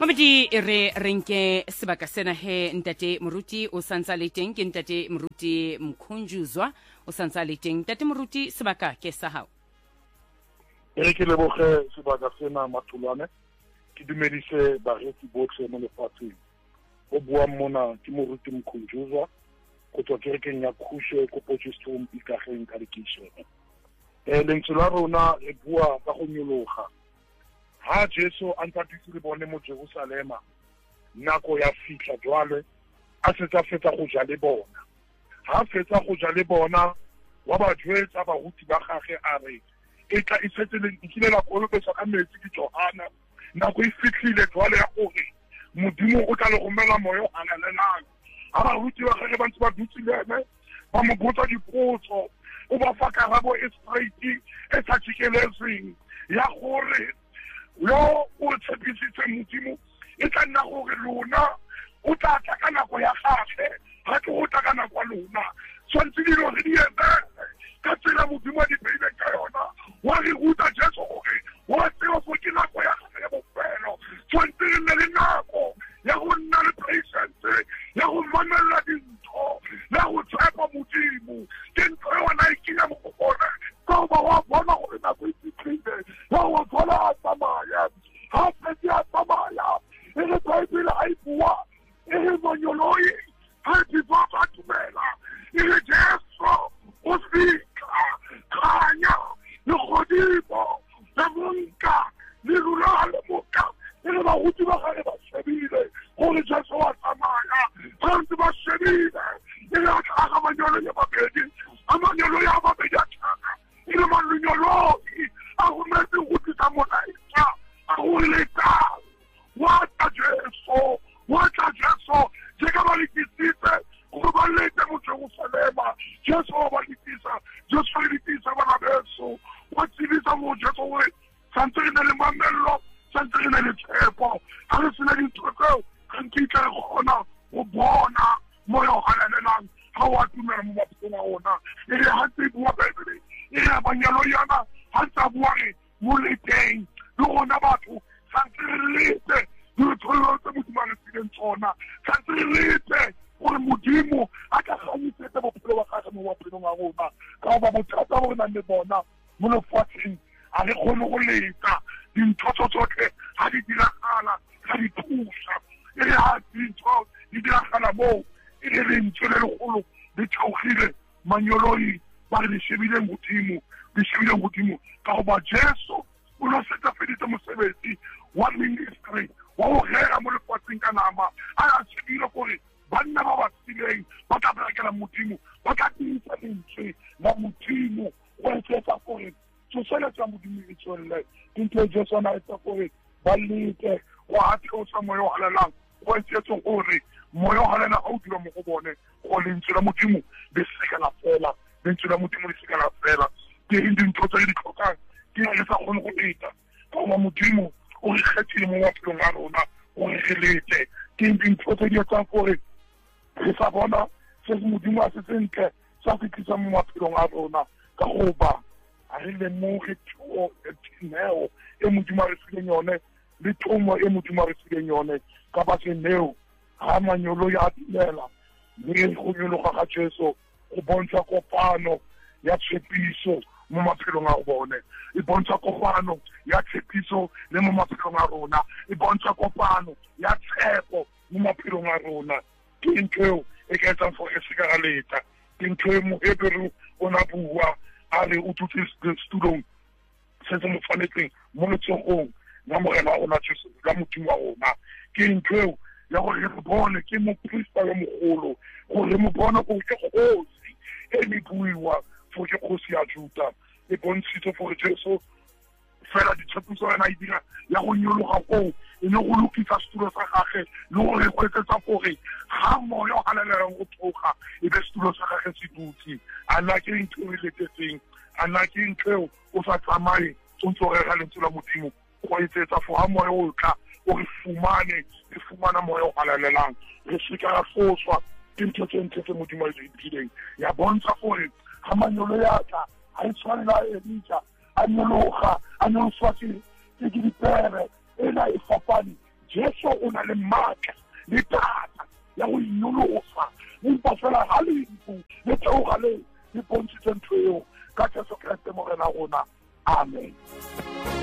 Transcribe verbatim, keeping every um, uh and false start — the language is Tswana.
Mamedi re renke sebaka sena he ntate Moruti o santsa le teng ke ntate Moruti Mkhunjuzwa o santsa le teng ntate Moruti sebaka ke sa hao. Ere ke leboge sebaka sena Mathulwane ke dumedise baretsi botlhe mo lefatsheng. O bua mona ke Moruti Mkhunjuzwa go tswa kerekeng ya Khushe ko Potchefstroom Ikageng ka Lekeišene. Eh lentswe la rona re bua ka go nyologa. Ha Jesu a nthatise le bone mo Jerusalema nako ya fitla jwale a setsa fetsa go ja le bona. Ha fetsa go ja le bona wa ba jwetsa baruti ba gage a re e tla e setse le nkile la kolobetsa ka metsi ke Johana nako e fitlhile jwale ya gore Modimo o tla le romela moyo a lelelang. Ha baruti ba gage ba ntse ba dutse le ene ba mo botsa dipotso o ba fa karabo e straight e sa tšikeletseng ya gore yo o tshepisitse Modimo e tla nna gore lona o tla tla ka nako ya gagwe ga ke go tla ka nako ya lona tshwantse dilo re di etse ka tsela Modimo a di beile ka yona wa re ruta Jesu gore wa tseba go ke nako ya gagwe ya bofelo tshwantse re nne le nako ya go nna le patience ya go mamella dintho ya go tshepa Modimo ke ntho e wena e kenya mo go bone ka ba wa bona gore nako e fitlhile ya go thola a tsamaya ha fetsi a tsamaya e re Baebile a e bua e re monyoloi ha diva ba tumela e re Jesu o fika kanya le godimo le monka le rula le moka e re ba ruti ba gare ba shebile gore Jesu wa tsamaya ga ntse ba shebile e re a tlhaga manyolo ya babedi a manyolo ya babedi a tlhaga e re manyoloi a go metsi go tlisa molaetsa a go letang wa tla Jesu wa tla Jesu je ka ba letisitse go ba lete mo Jerusalema Jesu wa ba letisa Jesu wa letisa bana beso wa tsibisa mo Jesu gore santse re na le mamello santse re na le tshepo ga re sena dintho tseo ga nkitla re kgona go bona moya o halalelang ga wa tumela mo maphelong a ona e re ha tse bua Baebile e re banyalo yana ha tsa bua re mo leteng le gona batho santse re lete dithololo tse Modimo a re fileng tsona santse re lete gore Modimo a ka ganyisetse bophelo ba gage mo maphelong a rona ka ba bothata bo re nang le bona mo lefatsheng a re kgone go leta dintho tsotlhe ga di diragala ga di thusa e re ha dintho di diragala moo e re lentswe le legolo le theogile manyoloi ba re di shebileng Modimo di shebileng Modimo ka go ba Jesu o no setsa feditse mosebetsi wa ministry wa go rera mo lefatsheng ka nama a a shebile gore banna ba ba tsileng ba tla berekela Modimo ba tla tiisa lentswe la Modimo go etsetsa gore tsoseletsa Modimo e tswelle dintho Jesu na etsa gore ba lete go a theosa moya o halelang go etsetsa gore moya o halelang a o dira mo go bone go lentswe la Modimo le seka la fela lentswe la Modimo le seka la fela ke dintho tse di tlhokang ke re sa kgone go leta ka go Modimo o re kgethile mo maphelong a rona o re relete ke dintho tse di etsang gore re sa bona se Modimo a se sentle sa fitlhisa mo maphelong a rona ka go ba a re le mo re tlo etneo e Modimo a re fileng yone le thomo e Modimo a re fileng yone ka ba se neo ha manyolo ya dimela le go nyologa ga Jesu go bontsha kopano ya tshepiso mo maphelong a bone e bontsha kopano ya tshepiso le mo maphelong a rona e bontsha kopano ya tshepo mo maphelong a rona ke ntho e ka etsang for e seka ga leta ke ntho e mo Hebrew o na bua a re o tutse studong se se mo tshwanetseng mo letsogong la morena wa rona Jesu la Modimo wa rona ke ntho ya gore re bone ke moprista yo mogolo gore mo bona go ke kgosi e le buiwa for ke kgosi ya Juda e bontshitse for Jesu fela ditshepiso yana e dira ya go nyologa go e ne go lokisa setulo sa gage le gore go etsetsa gore ga moya o halalelang go thoga e be setulo sa gage se dutse a nna ke ntho e letetseng a nna ke ntho o sa tsamaye tsontse o rera lentswe la Modimo go etsetsa for ga moya o tla o re fumane re fumana moya o halalelang re seka ra foswa ke ntho tse ntse tse Modimo a di dileng ya bontsha gore ga manyolo ya tla ha e tshwane la Elija a nyologa a nyoloswa ke ke dipere ena e fapane jesu o na le maatla le thata ya go inyolosa empa fela ga lefu le theoga le le bontshitse ntho eo ka jesu kreste morena rona amen.